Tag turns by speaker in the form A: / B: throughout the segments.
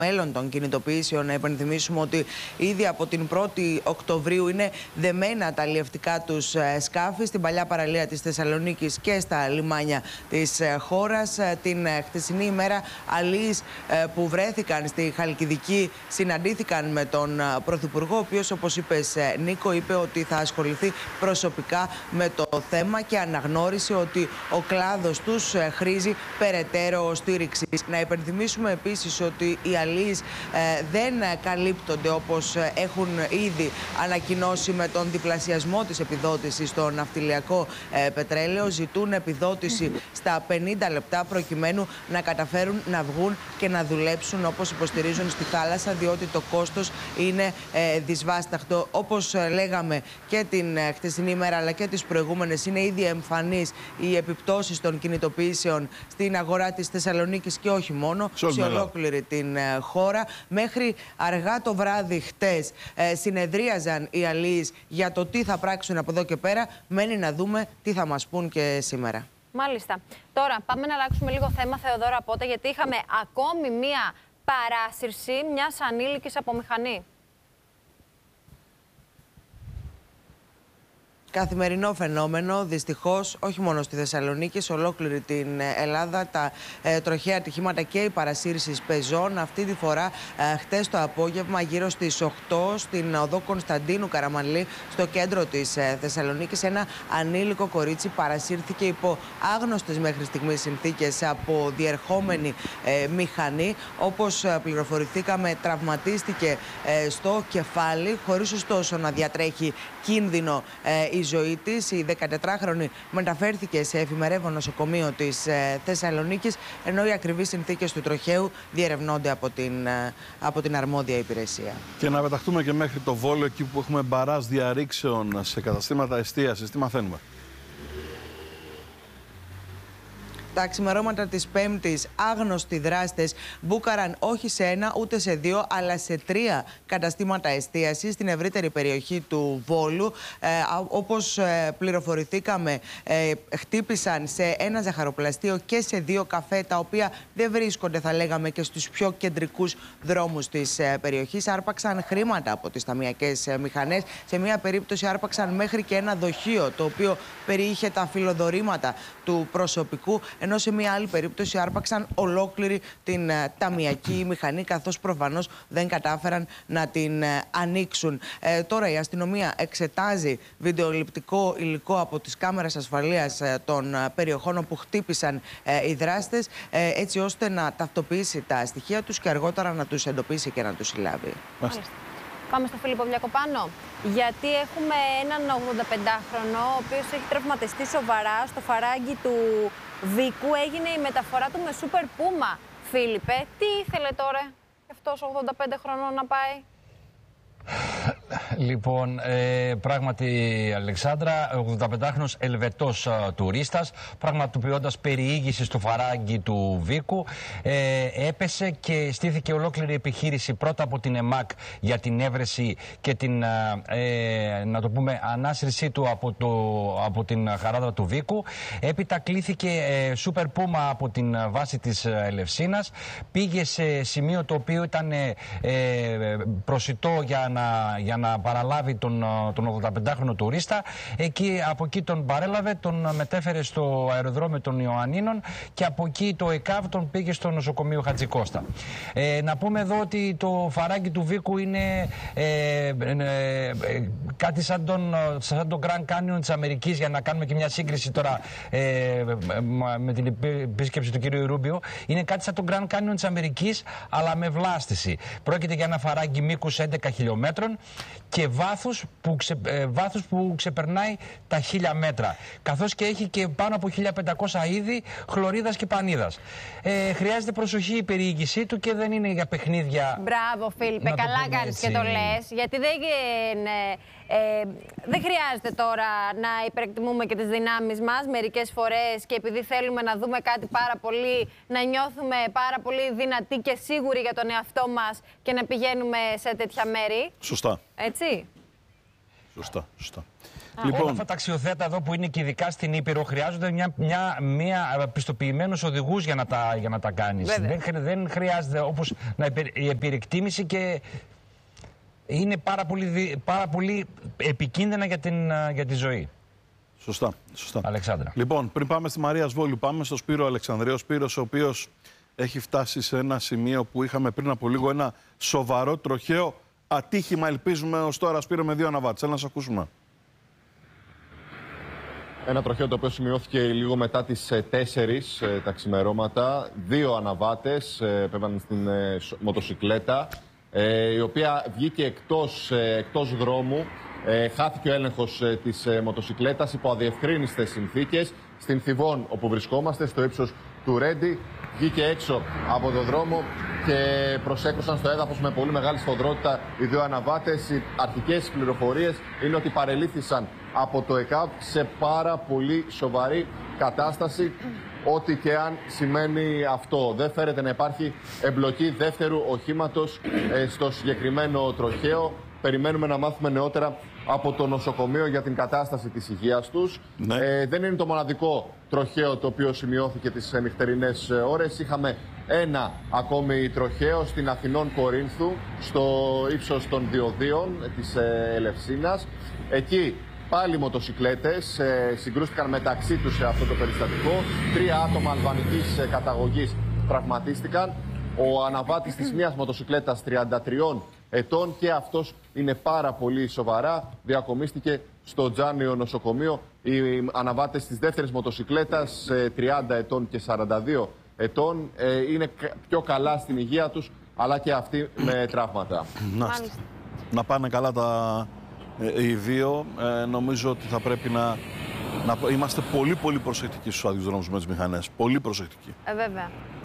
A: μέλλον των κινητοποιήσεων. Να υπενθυμίσουμε ότι ήδη από την 1η Οκτωβρίου είναι δεμένα τα αλλιευτικά τους σκάφη στην παλιά παραλία της Θεσσαλονίκης και στα λιμάνια της χώρας. Την χτεσινή ημέρα, αλλοίς που βρέθηκαν στη Χαλκιδική συναντήθηκαν με τον Πρωθυπουργό, ο οποίος, όπως είπες, Νίκο, είπε ότι θα ασχοληθεί προσωπικά με το θέμα και αναγνώρισε ότι ο κλάδος τους χρήζει περαιτέρω στήριξης. Να υπενθυμίσουμε επίσης ότι οι αλλοίς δεν καλύπτονται όπως έχουν ήδη ανακοινώσει με τον διπλασιασμό της επιδότησης στο ναυτιλιακό πετρέλαιο. Ζητούν επιδότηση στα 50 λεπτά προκειμένου να καταφέρουν να βγουν και να δουλέψουν όπως υποστηρίζουν στη θάλασσα, διότι το κόστος είναι δυσβάσταχτο. Όπως λέγαμε και την χτεσινή ημέρα αλλά και τις προηγούμενες, είναι ήδη εμφανείς οι επιπτώσεις των κινητοποιήσεων στην αγορά της Θεσσαλονίκης και όχι μόνο, σε ολόκληρη την χώρα. Μέχρι αργά το βράδυ χτες συνεδρίαζαν οι αλλοίς για το τι θα πράξουν από εδώ και πέρα. Μένει να δούμε τι θα μας πούν και σήμερα.
B: Μάλιστα. Τώρα πάμε να αλλάξουμε λίγο θέμα, Θεοδόρα Πότα, γιατί είχαμε ακόμη μία παράσυρση μιας ανήλικης από μηχανή.
A: Καθημερινό φαινόμενο, δυστυχώς, όχι μόνο στη Θεσσαλονίκη, σε ολόκληρη την Ελλάδα, τα τροχαία ατυχήματα και οι παρασύρσεις πεζών. Αυτή τη φορά, χτες το απόγευμα, γύρω στις 8, στην οδό Κωνσταντίνου Καραμανλή, στο κέντρο της Θεσσαλονίκης, ένα ανήλικο κορίτσι παρασύρθηκε υπό άγνωστες μέχρι στιγμής συνθήκες από διερχόμενη μηχανή. Όπως πληροφορηθήκαμε, τραυματίστηκε στο κεφάλι, χωρίς ωστόσο να διατρέχει κίνδυνο η ζωή της. Η 14χρονη μεταφέρθηκε σε εφημερεύον νοσοκομείο της Θεσσαλονίκης, ενώ οι ακριβείς συνθήκες του τροχαίου διερευνώνται από την αρμόδια υπηρεσία. Και να πεταχτούμε και μέχρι το Βόλο, εκεί που έχουμε μπαράζ διαρρήξεων σε καταστήματα εστίασης. Τι μαθαίνουμε? Τα ξημερώματα της Πέμπτης, άγνωστοι δράστες μπούκαραν όχι σε ένα ούτε σε δύο, αλλά σε 3 καταστήματα εστίασης στην ευρύτερη περιοχή του Βόλου. Όπως πληροφορηθήκαμε, χτύπησαν σε ένα ζαχαροπλαστείο και σε 2 καφέ, τα οποία δεν βρίσκονται, θα λέγαμε, και στους πιο κεντρικούς δρόμους της περιοχής. Άρπαξαν χρήματα από τις ταμειακές μηχανές. Σε μία περίπτωση άρπαξαν μέχρι και ένα δοχείο, το οποίο περιείχε τα φιλοδορήματα του προσωπικού, ενώ σε μία άλλη περίπτωση άρπαξαν ολόκληρη την ταμειακή μηχανή, καθώς προφανώς δεν κατάφεραν να την ανοίξουν. Τώρα η αστυνομία εξετάζει βιντεοληπτικό υλικό από τις κάμερες ασφαλείας των περιοχών όπου χτύπησαν οι δράστες, έτσι ώστε να ταυτοποιήσει τα στοιχεία τους και αργότερα να τους εντοπίσει και να τους συλλάβει.
B: Πάμε στο Φίλιππο Βλιακοπάνο, γιατί έχουμε έναν 85χρονο, ο οποίος έχει τραυματιστεί σοβαρά στο φαράγγι του Βίκου. Έγινε η μεταφορά του με Super Puma. Φίλιππε, τι ήθελε τώρα αυτός ο 85 χρονών να πάει?
C: Λοιπόν, πράγματι, Αλεξάνδρα, 85χρονος Ελβετός τουρίστας, πραγματοποιώντας περιήγηση στο φαράγγι του Βίκου, έπεσε και στήθηκε ολόκληρη επιχείρηση πρώτα από την ΕΜΑΚ για την έβρεση και την, να το πούμε, ανάσυρσή του από την χαράδρα του Βίκου. Έπειτα κλήθηκε Super Puma από την βάση της Ελευσίνας, πήγε σε σημείο το οποίο ήταν προσιτό για να παραλάβει τον 85χρονο τουρίστα. Από εκεί τον παρέλαβε, τον μετέφερε στο αεροδρόμιο των Ιωαννίνων και από εκεί το ΕΚΑΒ τον πήγε στο νοσοκομείο Χατζικώστα. Να πούμε εδώ ότι το φαράγγι του Βίκου είναι κάτι σαν τον Grand Canyon της Αμερικής, για να κάνουμε και μια σύγκριση τώρα με την επίσκεψη του κυρίου Ρούμπιο. Είναι κάτι σαν τον Grand Canyon της Αμερικής, αλλά με βλάστηση. Πρόκειται για ένα φαράγγι μήκους 11 χιλιόμετρων και βάθους που ξεπερνάει τα 1000 μέτρα. Καθώς και έχει και πάνω από 1500 είδη χλωρίδας και πανίδας. Χρειάζεται προσοχή η περιήγησή του και δεν είναι για παιχνίδια.
B: Μπράβο, Φίλιππε, καλά κάνεις και το λες. Γιατί δεν χρειάζεται τώρα να υπερεκτιμούμε και τις δυνάμεις μας μερικές φορές, και επειδή θέλουμε να δούμε κάτι πάρα πολύ, να νιώθουμε πάρα πολύ δυνατοί και σίγουροι για τον εαυτό μας και να πηγαίνουμε σε τέτοια μέρη.
D: Σωστά.
B: Έτσι.
D: Σωστά.
C: Λοιπόν, όλα αυτά τα αξιοθέατα εδώ που είναι και ειδικά στην Ήπειρο χρειάζονται μια πιστοποιημένους οδηγούς για να τα κάνεις. Δεν χρειάζεται όπως η επιρρηκτίμηση και είναι πάρα πολύ επικίνδυνα για τη ζωή.
D: Σωστά.
C: Αλεξάνδρα.
D: Λοιπόν, πριν πάμε στη Μαρία Σβόλου, πάμε στο Σπύρο Αλεξανδρέο. Σπύρος, ο οποίος έχει φτάσει σε ένα σημείο που είχαμε πριν από λίγο ένα σοβαρό τροχαίο ατύχημα, ελπίζουμε ως τώρα, Σπύρο, με 2 αναβάτες. Έλα να σας ακούσουμε.
E: Ένα τροχαίο το οποίο σημειώθηκε λίγο μετά τις 4 τα ξημερώματα. 2 αναβάτες πέβαιναν στην μοτοσικλέτα, η οποία βγήκε εκτός δρόμου. Χάθηκε ο έλεγχος της μοτοσικλέτας υπό αδιευκρίνιστες συνθήκες στην Θηβών, όπου βρισκόμαστε, στο ύψος του Ρέντι. Βγήκε έξω από τον δρόμο και προσέκρουσαν στο έδαφος με πολύ μεγάλη σφοδρότητα οι 2 αναβάτες. Οι αρχικές πληροφορίες είναι ότι παρελήφθησαν από το ΕΚΑΒ σε πάρα πολύ σοβαρή κατάσταση. Ό,τι και αν σημαίνει αυτό. Δεν φέρεται να υπάρχει εμπλοκή δεύτερου οχήματος στο συγκεκριμένο τροχαίο. Περιμένουμε να μάθουμε νεότερα από το νοσοκομείο για την κατάσταση της υγείας τους. Ναι. Δεν είναι το μοναδικό τροχαίο το οποίο σημειώθηκε τις νυχτερινές ώρες. Είχαμε ένα ακόμη τροχαίο στην Αθηνών Κορίνθου, στο ύψος των διοδίων της Ελευσίνας. Εκεί πάλι μοτοσικλέτες συγκρούστηκαν μεταξύ τους σε αυτό το περιστατικό. 3 άτομα αλβανικής καταγωγής τραυματίστηκαν. Ο αναβάτης της μίας μοτοσικλέτας 33 ετών και αυτός είναι πάρα πολύ σοβαρά. Διακομίστηκε στο Τζάνιο νοσοκομείο. Οι αναβάτες της δεύτερης μοτοσικλέτας 30 ετών και 42 ετών είναι πιο καλά στην υγεία τους, αλλά και αυτοί με τραύματα.
D: Να πάνε καλά οι 2. Νομίζω ότι θα πρέπει να είμαστε πολύ προσεκτικοί στους άδειους δρόμους με τις μηχανές. Πολύ προσεκτικοί.
B: Βέβαια.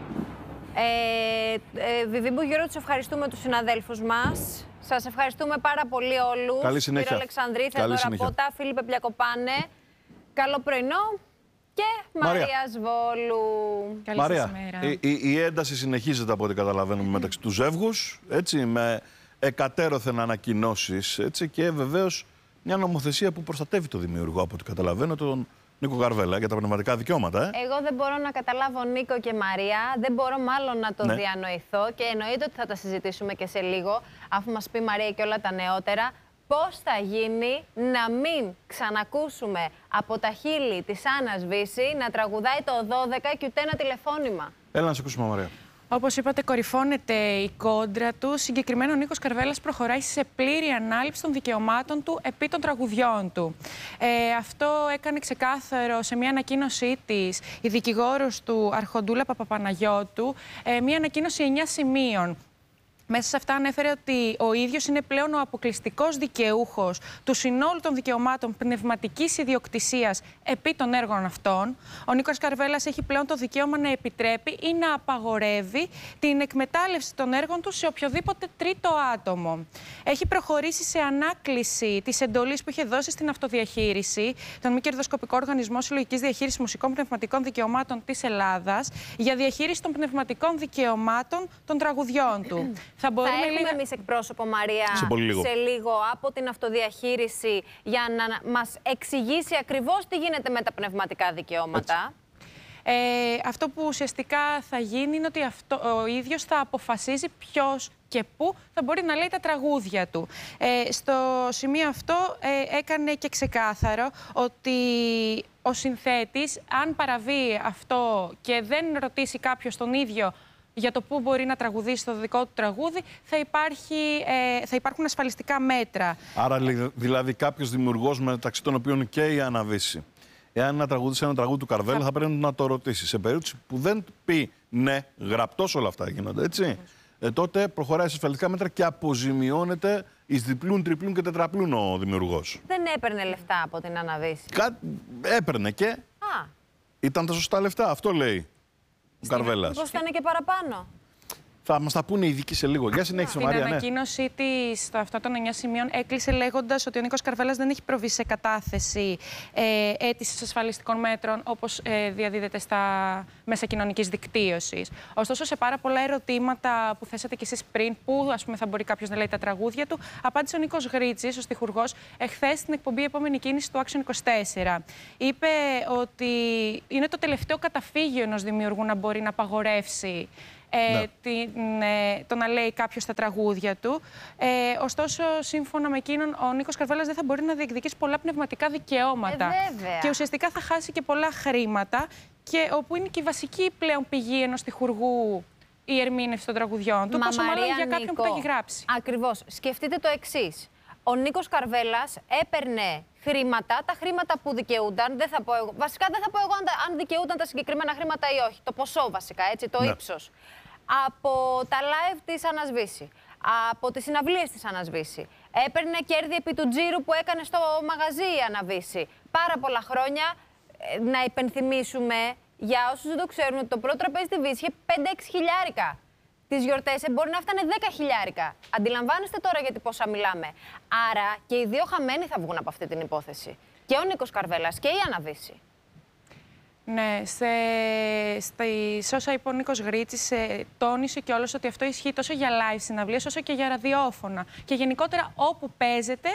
B: Βιβίμπου, Γιώργο, τους ευχαριστούμε τους συναδέλφους μας. Σας ευχαριστούμε πάρα πολύ όλους.
D: Καλή συνέχεια.
B: Κύριε Αλεξανδρή, Θεοδόρα Πότα, Φίλιππε Πλιακοπάνε. Καλό πρωινό και Μαρία Σβόλου.
F: Καλή
D: Μαρία,
F: σας
D: η ένταση συνεχίζεται από ό,τι καταλαβαίνουμε μεταξύ του ζεύγους, έτσι, με εκατέρωθεν ανακοινώσεις, έτσι, και βεβαίως μια νομοθεσία που προστατεύει το δημιουργό, από ό,τι καταλαβαίνω, τον Νίκο Καρβέλα, για τα πνευματικά δικαιώματα.
B: Εγώ δεν μπορώ να καταλάβω Νίκο και Μαρία, δεν μπορώ μάλλον να το διανοηθώ και εννοείται ότι θα τα συζητήσουμε και σε λίγο, αφού μας πει Μαρία και όλα τα νεότερα, πώς θα γίνει να μην ξανακούσουμε από τα χείλη της Άννας Βύση να τραγουδάει το 12 και ούτε ένα τηλεφώνημα.
D: Έλα να σε ακούσουμε, Μαρία.
F: Όπως είπατε, κορυφώνεται η κόντρα του. Συγκεκριμένα, ο Νίκος Καρβέλας προχωράει σε πλήρη ανάληψη των δικαιωμάτων του επί των τραγουδιών του. Αυτό έκανε ξεκάθαρο σε μια ανακοίνωσή της η δικηγόρος του Αρχοντούλα Παπαπαναγιώτου, μια ανακοίνωση 9 σημείων. Μέσα σε αυτά ανέφερε ότι ο ίδιος είναι πλέον ο αποκλειστικός δικαιούχος του συνόλου των δικαιωμάτων πνευματικής ιδιοκτησίας επί των έργων αυτών. Ο Νίκος Καρβέλας έχει πλέον το δικαίωμα να επιτρέπει ή να απαγορεύει την εκμετάλλευση των έργων του σε οποιοδήποτε τρίτο άτομο. Έχει προχωρήσει σε ανάκληση της εντολής που είχε δώσει στην αυτοδιαχείριση, τον μη κερδοσκοπικό οργανισμό συλλογικής διαχείρισης μουσικών πνευματικών δικαιωμάτων της Ελλάδας, για διαχείριση των πνευματικών δικαιωμάτων των τραγουδιών του. Θα έχουμε
B: εμείς εκπρόσωπο, Μαρία,
D: σε
B: λίγο από την αυτοδιαχείριση για να μας εξηγήσει ακριβώς τι γίνεται με τα πνευματικά δικαιώματα.
F: Αυτό που ουσιαστικά θα γίνει είναι ότι ο ίδιος θα αποφασίζει ποιος και πού θα μπορεί να λέει τα τραγούδια του. Στο σημείο αυτό έκανε και ξεκάθαρο ότι ο συνθέτης, αν παραβεί αυτό και δεν ρωτήσει κάποιος τον ίδιο για το πού μπορεί να τραγουδήσει το δικό του τραγούδι, θα υπάρχουν ασφαλιστικά μέτρα.
D: Άρα δηλαδή κάποιος δημιουργός, μεταξύ των οποίων και η Άννα Βύση, εάν να τραγουδήσει ένα τραγούδι του Καρβέλα, θα πρέπει να το ρωτήσει. Σε περίπτωση που δεν πει ναι, γραπτός όλα αυτά γίνονται, έτσι, τότε προχωράει σε ασφαλιστικά μέτρα και αποζημιώνεται εις διπλούν, τριπλούν και τετραπλούν ο δημιουργός.
B: Δεν έπαιρνε λεφτά από την Άννα Βύση.
D: Έπαιρνε και ήταν τα σωστά λεφτά, αυτό λέει ο Καρβέλας.
B: Πώς θα είναι και παραπάνω.
D: Θα μας τα πούνε οι ειδικοί σε λίγο. Για συνέχισε, Μαρία.
F: Στην ανακοίνωσή της, αυτό των 9 σημείων, έκλεισε λέγοντας ότι ο Νίκος Καρβέλας δεν έχει προβεί σε κατάθεση αίτησης ασφαλιστικών μέτρων, όπως διαδίδεται στα μέσα κοινωνικής δικτύωσης. Ωστόσο, σε πάρα πολλά ερωτήματα που θέσατε κι εσείς πριν, που ας πούμε, θα μπορεί κάποιος να λέει τα τραγούδια του, απάντησε ο Νίκος Γρίτσης, ο στιχουργός, εχθές στην εκπομπή Επόμενη Κίνηση του Action 24. Είπε ότι είναι το τελευταίο καταφύγιο ενός δημιουργού να μπορεί να απαγορεύσει το να λέει κάποιος τα τραγούδια του. Ωστόσο, σύμφωνα με εκείνον, ο Νίκος Καρβέλας δεν θα μπορεί να διεκδικήσει πολλά πνευματικά δικαιώματα. Και ουσιαστικά θα χάσει και πολλά χρήματα, και όπου είναι και η βασική πλέον πηγή ενός στιχουργού η ερμήνευση των τραγουδιών του, πόσο μάλλον για κάποιον που τα έχει γράψει.
B: Ακριβώς. Σκεφτείτε το εξής. Ο Νίκος Καρβέλας έπαιρνε χρήματα, τα χρήματα που δικαιούνταν, βασικά δεν θα πω εγώ αν δικαιούνταν τα συγκεκριμένα χρήματα ή όχι, το ποσό βασικά, έτσι, το ύψος. Από τα live της Ανασβήση, από τις συναυλίες της Ανασβήση. Έπαιρνε κέρδη επί του τζίρου που έκανε στο μαγαζί η Αναβήση. Πάρα πολλά χρόνια. Να υπενθυμίσουμε, για όσους δεν το ξέρουν, ότι το πρώτο τραπέζι στη Βύση είχε 5-6 χιλιάρικα. Τις γιορτές μπορεί να φτάνε 10 χιλιάρικα. Αντιλαμβάνεστε τώρα γιατί πόσα μιλάμε. Άρα και οι δύο χαμένοι θα βγουν από αυτή την υπόθεση. Και ο Νίκος Καρβέλας και η Αναβήση.
F: Ναι, σε όσα είπε ο Νίκος Γρίτσης, τόνισε κιόλας ότι αυτό ισχύει τόσο για live συναυλίες όσο και για ραδιόφωνα. Και γενικότερα όπου παίζεται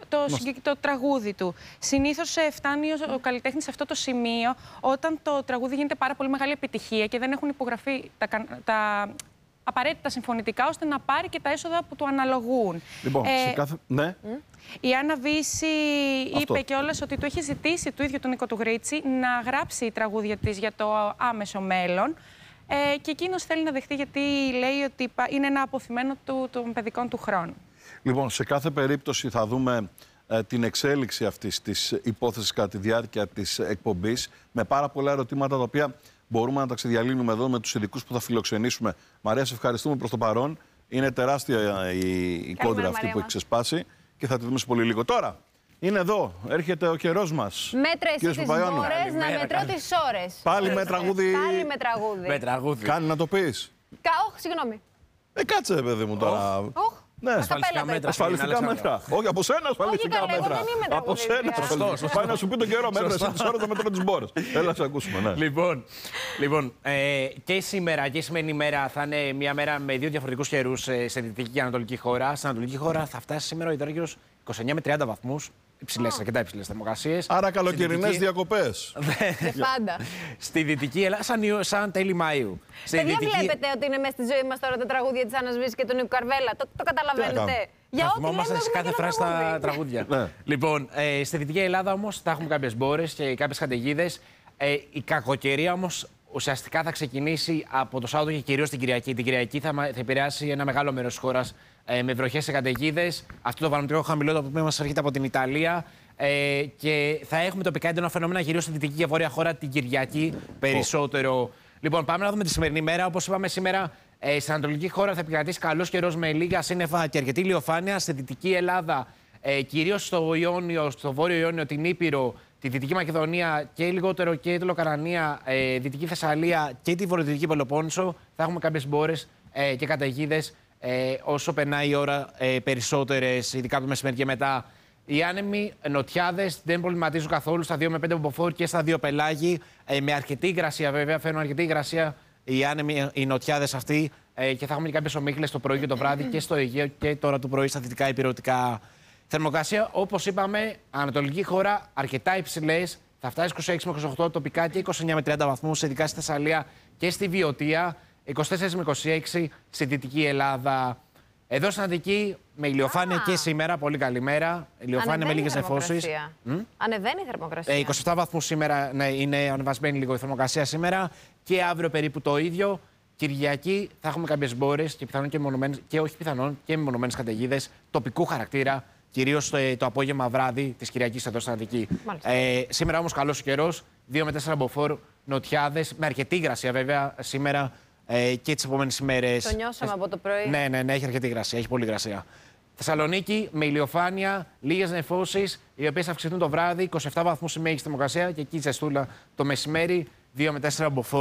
F: το τραγούδι του. Συνήθως φτάνει ο καλλιτέχνης σε αυτό το σημείο όταν το τραγούδι γίνεται πάρα πολύ μεγάλη επιτυχία και δεν έχουν υπογραφεί τα απαραίτητα συμφωνητικά ώστε να πάρει και τα έσοδα που του αναλογούν. Λοιπόν,
D: σε κάθε... Ναι.
F: Η Άννα Βύση είπε κιόλας ότι του έχει ζητήσει του ίδιου του Νίκο του Γρίτσι να γράψει τραγούδια της για το άμεσο μέλλον. Και εκείνος θέλει να δεχτεί, γιατί λέει ότι είναι ένα αποθυμένο των παιδικών του χρόνου. Λοιπόν,
D: σε κάθε περίπτωση θα δούμε την εξέλιξη αυτής της υπόθεσης κατά τη διάρκεια της εκπομπής, με πάρα πολλά ερωτήματα τα οποία μπορούμε να τα ξεδιαλύνουμε εδώ με τους ειδικούς που θα φιλοξενήσουμε. Μαρία, σε ευχαριστούμε προς το παρόν. Είναι τεράστια η κόντρα αυτή που έχει ξεσπάσει και θα τη δούμε σε πολύ λίγο. Τώρα, είναι εδώ, έρχεται ο καιρός μας.
B: Μέτρα εσύ τις ώρες, να μετρώ τις ώρες.
D: Πάλι με τραγούδι.
B: Πάλι με τραγούδι.
C: Με τραγούδι.
D: Κάνει να το πεις.
B: Όχι, συγγνώμη.
D: Κάτσε, παιδί μου τώρα. Ναι,
C: ασφαλιστικά μέτρα.
D: Ασφαλιστικά μέτρα. Όχι, από σένα ασφαλιστικά μέτρα. Από σένα ασφαλιστικά. Πάει να σου πει τον καιρό, μέτρα εσύ τις ώρες, να μετρώ τις μπόρες. Έλα να σε ακούσουμε.
C: Λοιπόν, και σήμερα και η σημερινή ημέρα θα είναι μια μέρα με δύο διαφορετικούς καιρούς σε δυτική και ανατολική χώρα. Στην ανατολική χώρα θα φτάσει σήμερα ο υδρόγειος 29 με 30 βαθμούς. Αρκετά υψηλές θερμοκρασίες.
D: Άρα καλοκαιρινές διακοπές.
B: Πάντα.
C: Στη δυτική Ελλάδα, σαν τέλη Μαΐου.
B: Παιδιά, βλέπετε ότι είναι μέσα στη ζωή μας τώρα τα τραγούδια της Ανασβήσης και του Νίκου Καρβέλα. Το καταλαβαίνετε.
C: Για ό,τι θυμόμαστε σε κάθε φράση τα τραγούδια. Λοιπόν, στη δυτική Ελλάδα όμως θα έχουμε κάποιες μπόρες και κάποιες καταιγίδες. Η κακοκαιρία όμως ουσιαστικά θα ξεκινήσει από το Σάββατο και κυρίως την Κυριακή. Την Κυριακή θα επηρεάσει ένα μεγάλο μέρος της χώρας με βροχές και καταιγίδες. Αυτό το βαρομετρικό χαμηλό το οποίο μας έρχεται από την Ιταλία. Και θα έχουμε τοπικά έντονα φαινόμενα κυρίως στη δυτική και βόρεια χώρα την Κυριακή περισσότερο. Λοιπόν, πάμε να δούμε τη σημερινή μέρα. Όπως είπαμε σήμερα, στην ανατολική χώρα θα επικρατήσει καλός καιρός με λίγα σύννεφα και αρκετή ηλιοφάνεια. Στη δυτική Ελλάδα, κυρίως στο Ιόνιο, στο βόρειο Ιόνιο, την Ήπειρο, τη Δυτική Μακεδονία και λιγότερο και τη Λοκαρανία, Δυτική Θεσσαλία και τη Βορειοδυτική Πελοπόννησο, θα έχουμε κάποιες μπόρες και καταιγίδες όσο περνάει η ώρα, περισσότερες, ειδικά από το μεσημέρι και μετά. Οι άνεμοι νοτιάδες δεν προβληματίζουν καθόλου στα 2 με 5 μποφόρ και στα 2 πελάγι. Με αρκετή υγρασία, βέβαια, φέρνουν αρκετή υγρασία οι άνεμοι, οι νοτιάδες αυτοί. Και θα έχουμε και κάποιες ομίχλες το πρωί και το βράδυ και στο Αιγαίο και τώρα το πρωί στα δυτικά υπηρετικά. Θερμοκρασία, όπως είπαμε, ανατολική χώρα αρκετά υψηλές. Θα φτάσει 26 με 28 τοπικά και 29 με 30 βαθμούς, ειδικά στη Θεσσαλία και στη Βιωτία. 24 με 26 στη Δυτική Ελλάδα. Εδώ στην Αττική με ηλιοφάνεια και σήμερα, πολύ καλή μέρα. Ηλιοφάνεια με λίγες νεφώσεις.
B: Ανεβαίνει η θερμοκρασία.
C: 27 βαθμούς σήμερα, ναι, είναι ανεβασμένη λίγο η θερμοκρασία σήμερα. Και αύριο περίπου το ίδιο. Κυριακή θα έχουμε κάποιες μπόρες και πιθανόν και όχι πιθανόν και μεμονωμένες καταιγίδες τοπικού χαρακτήρα. Κυρίως το απόγευμα βράδυ της Κυριακής εδώ στην Αττική. Σήμερα όμως καλός ο καιρός. 2 με 4 μποφόρ νοτιάδες, με αρκετή υγρασία βέβαια σήμερα και τις επόμενες ημέρες.
B: Το νιώσαμε από το πρωί.
C: Ναι, έχει αρκετή υγρασία, έχει πολύ υγρασία. Θεσσαλονίκη με ηλιοφάνεια, λίγες νεφώσεις, οι οποίες θα αυξηθούν το βράδυ, 27 βαθμούς η μέγιστη θερμοκρασία και εκεί ζεστούλα το μεσημέρι, 2 με 4 μποφόρ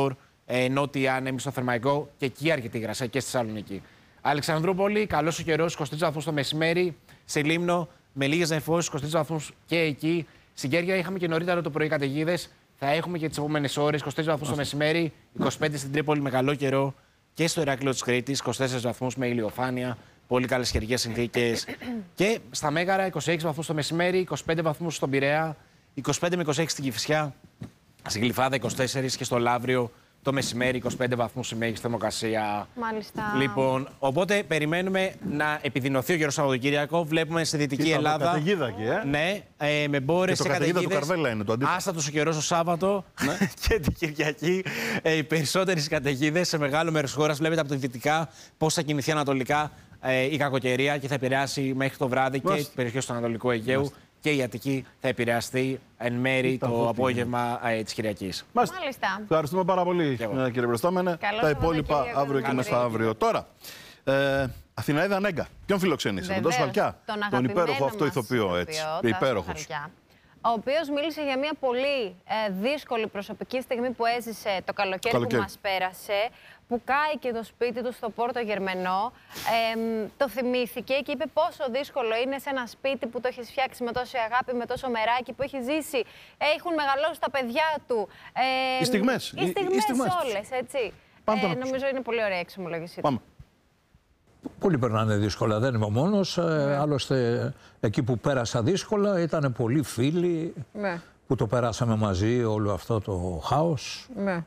G: νότια ανέμει στο Θερμαϊκό και εκεί αρκετή υγρασία και στη Θεσσαλονίκη. Αλεξανδρούπολη, καλός ο καιρός, 23 βαθμούς το μεσημέρι. Σε Λίμνο, με λίγες νεφώσεις, 23 βαθμούς και εκεί. Στην Κέρκυρα είχαμε και νωρίτερα το πρωί καταιγίδες. Θα έχουμε και τις επόμενες ώρες, 23 βαθμούς το μεσημέρι, 25 στην Τρίπολη με καλό καιρό και στο Ηράκλειο της Κρήτης, 24 βαθμούς με ηλιοφάνεια. Πολύ καλές καιρικές συνθήκες. Και στα Μέγαρα, 26 βαθμούς το μεσημέρι, 25 βαθμούς στον Πειραιά, 25 με 26 στην Κηφισιά, στην Γλυφάδα 24 και στο Λαύριο το μεσημέρι 25 βαθμούς η μέγιστη θερμοκρασία.
B: Μάλιστα.
G: Λοιπόν, οπότε περιμένουμε να επιδεινωθεί ο καιρός Σαββατοκύριακο. Βλέπουμε στη Δυτική Ελλάδα.
D: Καταιγίδα εκεί,
G: Ναι, με μπόρες και καταιγίδες.
D: Το Καρβέλα είναι το αντίθετο.
G: Άστατος ο καιρός το Σάββατο και την Κυριακή. Οι περισσότερες καταιγίδες σε μεγάλο μέρος της χώρας. Βλέπετε από τα δυτικά πώς θα κινηθεί ανατολικά η κακοκαιρία και θα επηρεάσει μέχρι το βράδυ και τις περιοχές του Ανατολικού Αιγαίου. Και η Αττική θα επηρεαστεί εν μέρη το απόγευμα της Κυριακής.
B: Μάλιστα.
D: Ευχαριστούμε πάρα πολύ, κύριε Προστάμενε. Τα υπόλοιπα αύριο και μεθαύριο. Τώρα, Αθηναίδα Νέγκα. Ποιον φιλοξενήσατε, τον Σφαλκιά.
B: Τον
D: υπέροχο αυτό ηθοποιό, έτσι. Υπέροχος.
B: Ο οποίος μίλησε για μια πολύ δύσκολη προσωπική στιγμή που έζησε το καλοκαίρι που μας πέρασε, που κάηκε το σπίτι του στο Πόρτο Γερμενό. Το θυμήθηκε και είπε πόσο δύσκολο είναι σε ένα σπίτι που το έχεις φτιάξει με τόση αγάπη, με τόσο μεράκι, που έχει ζήσει. Έχουν μεγαλώσει τα παιδιά του.
D: Οι στιγμές.
B: Οι στιγμές όλες, έτσι. Νομίζω είναι πολύ ωραία η εξομολόγησή του.
H: Πολλοί περνάνε δύσκολα, δεν είμαι ο μόνος. Άλλωστε, εκεί που πέρασα δύσκολα ήταν πολλοί φίλοι που το περάσαμε μαζί όλο αυτό το χάος.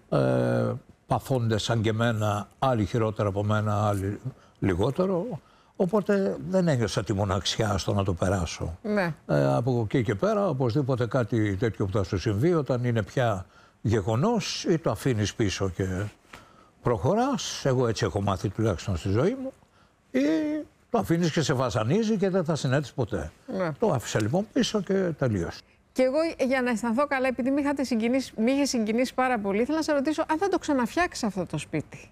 H: Παθόντες σαν και εμένα, άλλοι χειρότερα από μένα, άλλοι λιγότερο. Οπότε δεν ένιωσα τη μοναξιά στο να το περάσω. Από εκεί και πέρα, οπωσδήποτε κάτι τέτοιο που θα σου συμβεί, όταν είναι πια γεγονός, ή το αφήνεις πίσω και προχωράς. Εγώ έτσι έχω μάθει τουλάχιστον στη ζωή μου. Ή το αφήνεις και σε βασανίζει και δεν θα συνέτεις ποτέ. Το άφησα λοιπόν πίσω και τελείωσε.
I: Και εγώ, για να αισθανθώ καλά, επειδή με είχε συγκινήσει πάρα πολύ, ήθελα να σε ρωτήσω αν θα το ξαναφτιάξεις αυτό το σπίτι.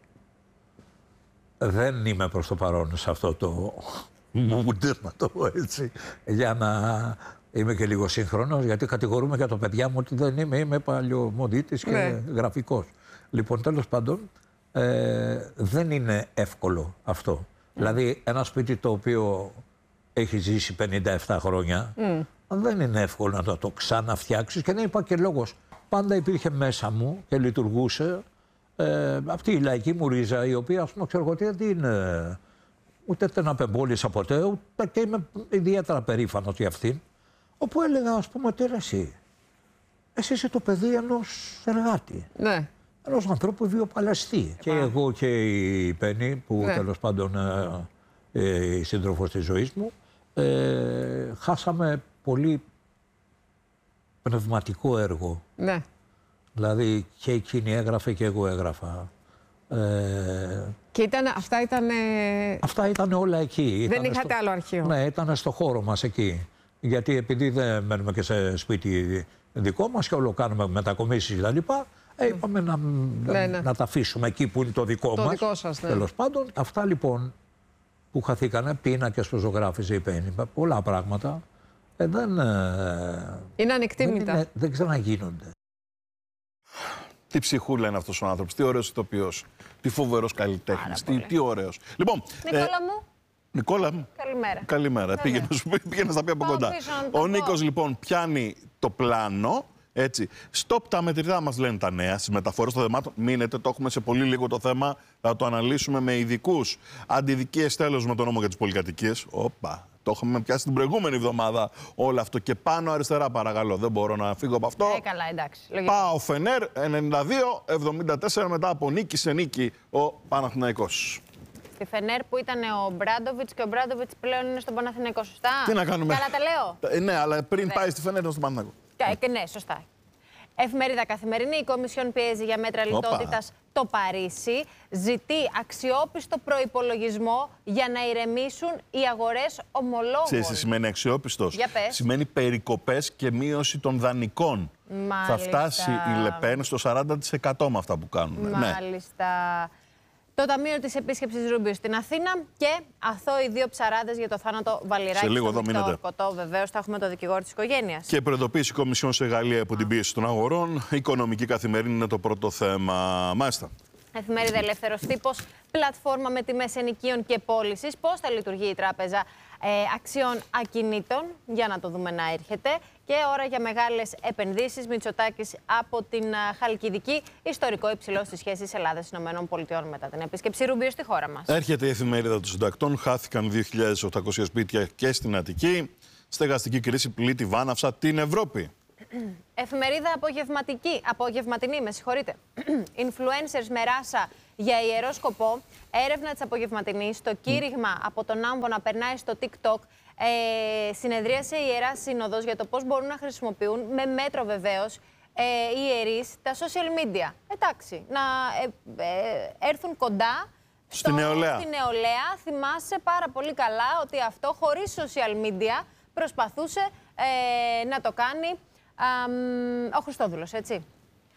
H: Δεν είμαι προς το παρόν σε αυτό το mood, να το πω έτσι, για να είμαι και λίγο σύγχρονος, γιατί κατηγορούμε για το παιδιά μου ότι δεν είμαι παλιωμοδίτης και γραφικός. Λοιπόν, τέλος πάντων, δεν είναι εύκολο αυτό. Δηλαδή, ένα σπίτι το οποίο έχει ζήσει 57 χρόνια, δεν είναι εύκολο να το ξαναφτιάξεις και δεν είπα και λόγος. Πάντα υπήρχε μέσα μου και λειτουργούσε αυτή η λαϊκή μου ρίζα, η οποία, ας πούμε, ξέρω εγώ, δεν είναι ούτε την απεμπόλησα ποτέ, ούτε και είμαι ιδιαίτερα περήφανος για αυτήν. Όπου έλεγα, ας πούμε, τι εσύ είσαι το παιδί ενός εργάτη. Ναι. Ενός ανθρώπου βιοπαλαιστή. Και εγώ και η Πέννη, που τέλος πάντων η σύντροφος της ζωής μου, χάσαμε πολύ πνευματικό έργο. Ναι. Δηλαδή και εκείνη έγραφε και εγώ έγραφα.
I: Και
H: αυτά ήταν όλα εκεί.
I: Δεν είχατε άλλο αρχείο.
H: Ναι, ήταν στο χώρο μας εκεί. Γιατί επειδή δεν μένουμε και σε σπίτι δικό μας και όλο κάνουμε μετακομίσεις κτλ. Είπαμε να τα αφήσουμε εκεί που είναι το δικό μας.
I: Δικό σας, ναι.
H: Τέλος πάντων, αυτά λοιπόν που χαθήκανε, πίνακες που ζωγράφιζε η Πέννη, πολλά πράγματα,
I: είναι ανεκτήμητα.
H: Δεν ξαναγίνονται.
D: Τι ψυχούλα είναι αυτός ο άνθρωπος, τι ωραίος ηθοποιός, τι φοβερός καλλιτέχνης, τι ωραίος. Λοιπόν,
B: Νικόλα μου.
D: Νικόλα μου.
B: Καλημέρα.
D: Καλημέρα. Πήγαινε να τα πει από κοντά. Ο Νίκος λοιπόν πιάνει το πλάνο. Έτσι. Stop τα μετρητά μας λένε τα νέα στις μεταφορές των θεμάτων. Μείνετε, το έχουμε σε πολύ λίγο το θέμα. Θα το αναλύσουμε με ειδικούς. Αντιδικίες τέλος με τον νόμο για τις πολυκατοικίες. Όπα. Το είχαμε πιάσει την προηγούμενη εβδομάδα όλο αυτό. Και πάνω αριστερά, παρακαλώ. Δεν μπορώ να φύγω από αυτό.
B: Καλά, εντάξει.
D: Πάω Φενέρ 92-74 μετά από νίκη σε νίκη ο Παναθηναϊκός.
B: Στη Φενέρ που ήταν ο Μπράντοβιτς και ο Μπράντοβιτς πλέον είναι στον Παναθηναϊκό, σωστά.
D: Τι να κάνουμε.
B: Καλά τα λέω.
D: Ναι, αλλά πριν πάει στη Φενέρ ήταν στον Παναθηναϊκό.
B: Ναι, σωστά. Εφημερίδα Καθημερινή, η Κομισιόν πιέζει για μέτρα λιτότητας το Παρίσι. Ζητεί αξιόπιστο προϋπολογισμό για να ηρεμήσουν οι αγορές ομολόγων.
D: Ξέρεις τι σημαίνει αξιόπιστος? Σημαίνει περικοπές και μείωση των δανεικών.
B: Μάλιστα.
D: Θα φτάσει η Λεπέν στο 40% με αυτά που κάνουν.
B: Μάλιστα. Το ταμείο της επίσκεψης Ρούμπιο στην Αθήνα και αθώοι 2 ψαράδες για το θάνατο Βαλιράκη.
D: Σε λίγο εδώ μείνετε.
B: Ορκωτό, βεβαίως, θα έχουμε το δικηγόρο της οικογένειας.
D: Και προειδοποίηση Κομισιόν σε Γαλλία από την πίεση των αγορών. Η οικονομική καθημερινή είναι το πρώτο θέμα. Μάλιστα.
B: Εφημερίδα Ελεύθερος Τύπος, πλατφόρμα με τιμές ενοικίων και πώλησης. Πώς θα λειτουργεί η τράπεζα αξιών ακινήτων, για να το δούμε να έρχεται. Και ώρα για μεγάλες επενδύσεις. Μητσοτάκης από την Χαλκιδική, ιστορικό υψηλό στις σχέσεις Ελλάδα-ΗΠΑ μετά την επίσκεψη Ρούμπιο στη χώρα μας.
D: Έρχεται η εφημερίδα των συντακτών. Χάθηκαν 2.800 σπίτια και στην Αττική. Στεγαστική κρίση πλήττει βάναυσα την Ευρώπη.
B: Εφημερίδα απογευματινή, με συγχωρείτε. Influencers με ράσα για ιερό σκοπό. Έρευνα της απογευματινής. Το κήρυγμα από τον Άμβο να περνάει στο TikTok. Συνεδρίασε η Ιερά Σύνοδος για το πώς μπορούν να χρησιμοποιούν, με μέτρο βεβαίως, οι ιερείς τα social media. Εντάξει, να έρθουν κοντά
D: στην νεολαία.
B: Θυμάσαι πάρα πολύ καλά ότι αυτό χωρίς social media προσπαθούσε να το κάνει ο Χριστόδουλος, έτσι.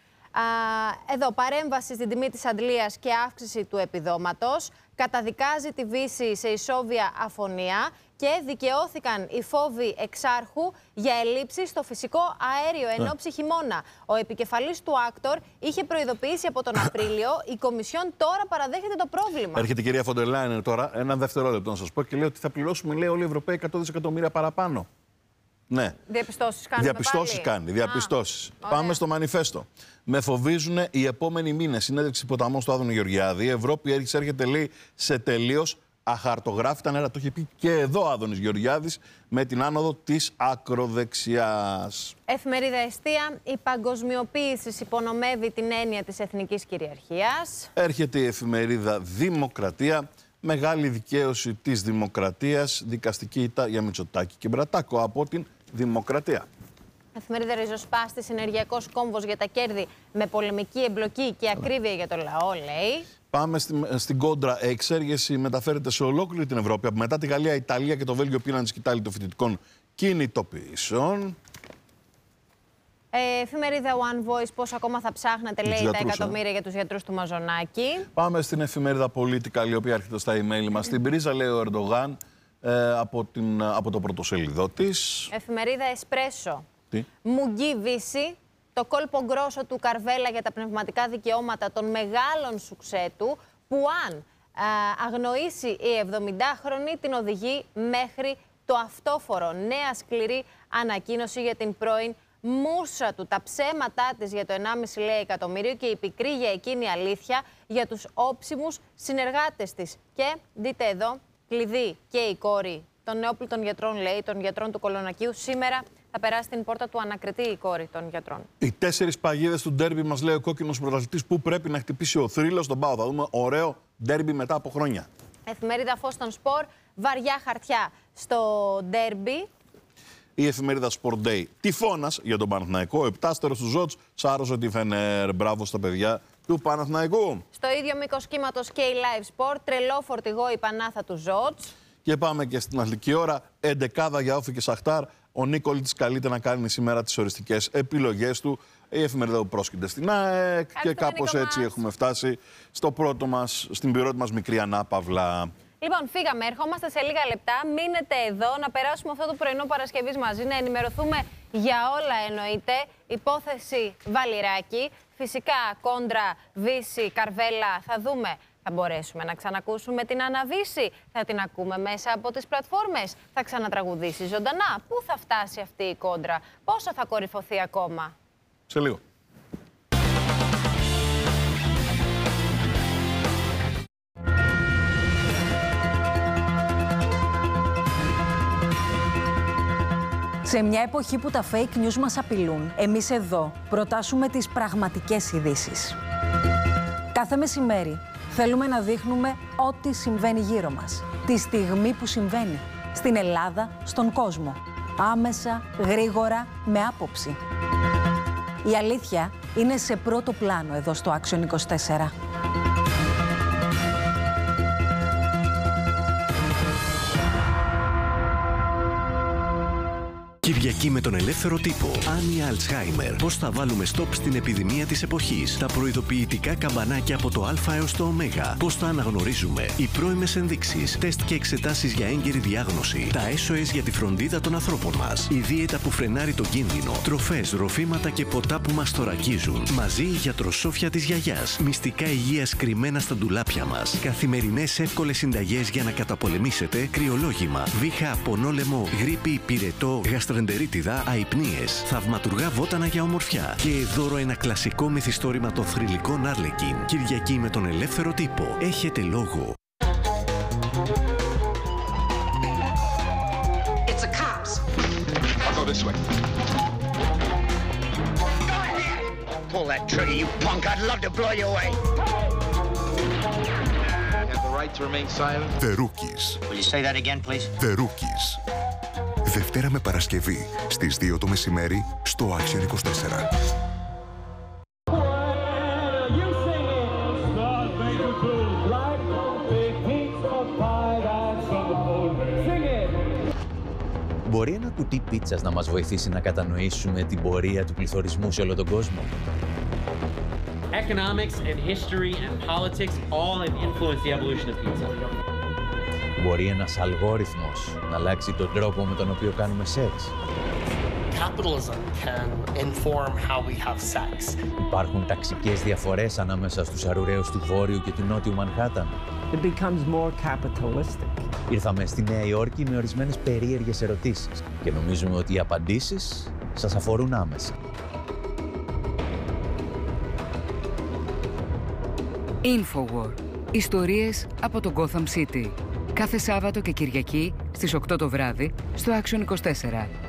B: Εδώ, παρέμβαση στην τιμή της αντλίας και αύξηση του επιδόματος. Καταδικάζει τη Βύση σε ισόβια αφωνία και δικαιώθηκαν οι φόβοι εξάρχου για ελλείψεις στο φυσικό αέριο εν ώψη χειμώνα. Ο επικεφαλής του Άκτορ είχε προειδοποιήσει από τον Απρίλιο. Η Κομισιόν τώρα παραδέχεται το πρόβλημα.
D: Έρχεται η κυρία Φοντερ Λάιεν τώρα, ένα δευτερόλεπτο να σας πω, και λέει ότι θα πληρώσουμε, λέει, όλοι οι Ευρωπαίοι 100 δισεκατομμύρια παραπάνω. Ναι.
B: Διαπιστώσεις κάνουμε.
D: Διαπιστώσεις κάνει. Διαπιστώσεις. Πάμε στο μανιφέστο. Με φοβίζουν οι επόμενοι μήνες. Συνέντευξη ποταμός του Άδωνη Γεωργιάδη. Η Ευρώπη έρχεται, λέει, σε τελείως αχαρτογράφητα νερά. Το είχε πει και εδώ ο Άδωνης Γεωργιάδης με την άνοδο της ακροδεξιάς.
B: Εφημερίδα Εστία. Η παγκοσμιοποίηση υπονομεύει την έννοια της εθνικής κυριαρχίας.
D: Έρχεται η εφημερίδα Δημοκρατία. Μεγάλη δικαίωση της Δημοκρατίας. Δικαστική ήττα για Μητσοτάκη και Μπρατάκο από την Δημοκρατία.
B: Εφημερίδα Ριζοσπάστης, ενεργειακός κόμβος για τα κέρδη με πολεμική εμπλοκή και ακρίβεια για το λαό, λέει.
D: Πάμε στην κόντρα. Εξέργεση μεταφέρεται σε ολόκληρη την Ευρώπη. Μετά τη Γαλλία, η Ιταλία και το Βέλγιο πήραν τη σκητάλη των φοιτητικών κινητοποιήσεων.
B: Εφημερίδα One Voice, πώς ακόμα θα ψάχνετε, λέει, τα εκατομμύρια για τους γιατρούς του Μαζονάκη.
D: Πάμε στην εφημερίδα Political, η οποία έρχεται στα email μας. Στην πρίζα, λέει ο Ερντογάν, από το πρωτοσέλιδό της.
B: Εφημερίδα Εσπρέσο.
D: Τι?
B: Μουγγί Βύση, το κόλπο γκρόσο του Καρβέλα για τα πνευματικά δικαιώματα των μεγάλων σουξέ του, που αν αγνοήσει η 70χρονη την οδηγεί μέχρι το αυτόφορο. Νέα σκληρή ανακοίνωση για την πρώην μούσα του. Τα ψέματά της για το 1,5 λέει εκατομμύριο και η πικρή για εκείνη αλήθεια για τους όψιμους συνεργάτες της. Και δείτε εδώ, κλειδί και η κόρη των νεόπλουτων γιατρών, λέει, των γιατρών του Κολονακίου. Σήμερα θα περάσει στην πόρτα του ανακριτή η κόρη των γιατρών.
D: Οι 4 παγίδες του ντέρμπι, μας λέει ο κόκκινος πρωταθλητής, που πρέπει να χτυπήσει ο θρύλος στον ΠΑΟ. Θα δούμε ωραίο ντέρμπι μετά από χρόνια.
B: Εφημερίδα Φως των Σπορ, βαριά χαρτιά στο ντέρμπι.
D: Η εφημερίδα Sport Day, τυφώνας για τον Παναθηναϊκό. 7στερος του Ζότς, σάρωσε τη Φενέρ. Μπράβο στα παιδιά του Παναθηναϊκού.
B: Στο ίδιο μήκος κύματος και η Live Sport, τρελό φορτηγό η Πανάθα του Ζότς.
D: Και πάμε και στην αθλητική ώρα. 11 για Όφη και Σαχτάρ. Ο Νίκολιτς καλείται να κάνει σήμερα τις οριστικές επιλογές του. Η εφημερίδα που πρόσκειται στην ΑΕΚ. Και κάπως έτσι έχουμε φτάσει στην πρώτη μας μικρή ανάπαυλα.
B: Λοιπόν, φύγαμε. Ερχόμαστε σε λίγα λεπτά. Μείνετε εδώ να περάσουμε αυτό το πρωινό Παρασκευής μαζί, να ενημερωθούμε για όλα, εννοείται. Υπόθεση Βαλιράκη. Φυσικά κόντρα Βύση, Καρβέλα. Θα δούμε. Θα μπορέσουμε να ξανακούσουμε την Αναβύση. Θα την ακούμε μέσα από τις πλατφόρμες. Θα ξανατραγουδήσει ζωντανά. Πού θα φτάσει αυτή η κόντρα. Πόσο θα κορυφωθεί ακόμα.
D: Σε λίγο.
J: Σε μια εποχή που τα fake news μας απειλούν, εμείς εδώ προτάσουμε τις πραγματικές ειδήσεις. Κάθε μεσημέρι θέλουμε να δείχνουμε ό,τι συμβαίνει γύρω μας. Τη στιγμή που συμβαίνει. Στην Ελλάδα, στον κόσμο. Άμεσα, γρήγορα, με άποψη. Η αλήθεια είναι σε πρώτο πλάνο εδώ στο Action 24.
K: Κυριακή με τον ελεύθερο τύπο. Άνοια Αλτσχάιμερ. Πώς θα βάλουμε στόπ στην επιδημία της εποχής. Τα προειδοποιητικά καμπανάκια από το Α έως το Ω. Πώς θα αναγνωρίζουμε. Οι πρώιμες ενδείξεις. Τεστ και εξετάσεις για έγκαιρη διάγνωση. Τα SOS για τη φροντίδα των ανθρώπων μας. Η δίαιτα που φρενάρει τον κίνδυνο. Τροφές, ροφήματα και ποτά που μας θωρακίζουν. Μαζί η γιατροσόφια της γιαγιάς. Μυστικά υγείας κρυμμένα στα ντουλάπια μας. Καθημερινές εύκολες συνταγές για να καταπολεμήσετε κρυολόγημα, βήχα, πονόλεμο, γρίπη, πυρετό, γαστρεντερίτιδα, αϊπνίες, θαυματουργά βότανα για ομορφιά. Και δώρο ένα κλασικό μυθιστόρημα των θρυλικών Άρλεκιν. Κυριακή με τον ελεύθερο τύπο. Έχετε λόγο.
L: It's a cops. I'll go this way. Go ahead. Pull that trigger, you punk. I'd love to blow you away.
M: The Rookies.
L: Will you say that again, please?
M: The Rookies. Δευτέρα με Παρασκευή στις 2 το μεσημέρι στο Action 24.
N: Μπορεί ένα κουτί πίτσας να μας βοηθήσει να κατανοήσουμε την πορεία του πληθωρισμού σε όλο τον κόσμο?
O: Economics and history and politics all have influenced the evolution of pizza.
N: Μπορεί ένας αλγόριθμος να αλλάξει τον τρόπο με τον οποίο κάνουμε σεξ?
P: Capitalism can inform how we have sex.
N: Υπάρχουν ταξικές διαφορές ανάμεσα στους αρουραίους του Βόρειου και του Νότιου Μανχάταν?
Q: It becomes more capitalistic.
N: Ήρθαμε στη Νέα Υόρκη με ορισμένες περίεργες ερωτήσεις και νομίζουμε ότι οι απαντήσεις σας αφορούν άμεσα.
R: Infowar. Ιστορίες από το Gotham City. Κάθε Σάββατο και Κυριακή στις 8 το βράδυ στο Action 24.